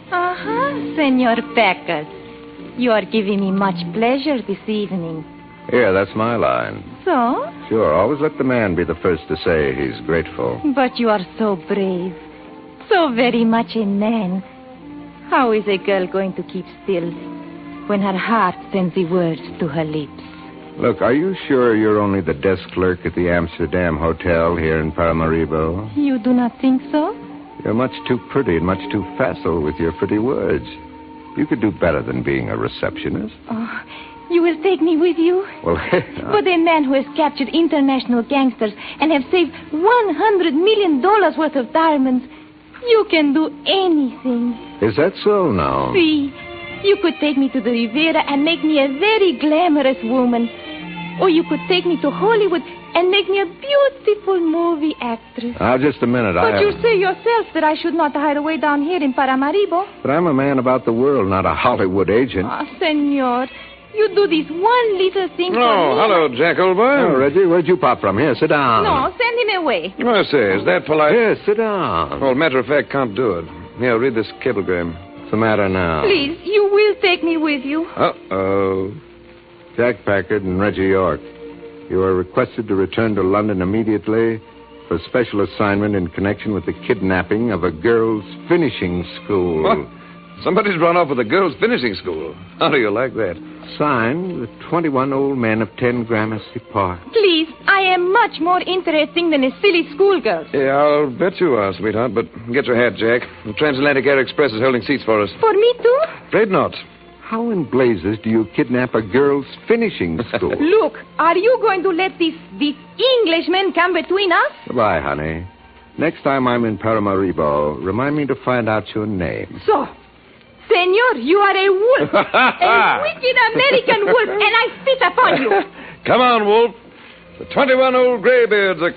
Senor Packard. You are giving me much pleasure this evening. Here, that's my line. So? Sure, always let the man be the first to say he's grateful. But you are so brave. So very much a man. How is a girl going to keep still when her heart sends the words to her lips? Look, are you sure you're only the desk clerk at the Amsterdam Hotel here in Paramaribo? You do not think so? You're much too pretty and much too facile with your pretty words. You could do better than being a receptionist. Oh, you will take me with you? Well, But a man who has captured international gangsters and have saved $100 million worth of diamonds, you can do anything. Is that so now? See, you could take me to the Riviera and make me a very glamorous woman. Or you could take me to Hollywood and make me a beautiful movie actress. Now, just a minute. But you say yourself that I should not hide away down here in Paramaribo. But I'm a man about the world, not a Hollywood agent. Senor, you do this one little thing for me. Oh, hello, Jack, old boy. Oh, Reggie, where'd you pop from? Here, sit down. No, send him away. I say, is that polite? Here, sit down. Well, matter of fact, can't do it. Here, read this cablegram. What's the matter now? Please, you will take me with you. Uh-oh. Jack Packard and Reggie York. You are requested to return to London immediately for special assignment in connection with the kidnapping of a girls' finishing school. What? Somebody's run off with a girls' finishing school. How do you like that? Signed, the 21 old men of 10 Gramercy Park. Please, I am much more interesting than a silly schoolgirl. Yeah, I'll bet you are, sweetheart, but get your hat, Jack. The Transatlantic Air Express is holding seats for us. For me, too? Afraid not. How in blazes do you kidnap a girls' finishing school? Look, are you going to let this Englishman come between us? Goodbye, honey. Next time I'm in Paramaribo, remind me to find out your name. So, senor, you are a wolf. A wicked American wolf, and I spit upon you. Come on, Wolf. The 21 old graybeards are